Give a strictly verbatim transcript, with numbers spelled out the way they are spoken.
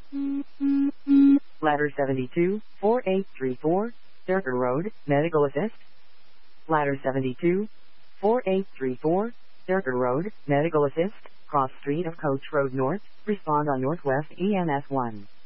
Ladder seventy-two, four eight three four, Circuit Road, Medical Assist. Ladder seventy-two, four eight three four, Circuit Road, Medical Assist, cross street of Coach Road North, respond on Northwest E M S one.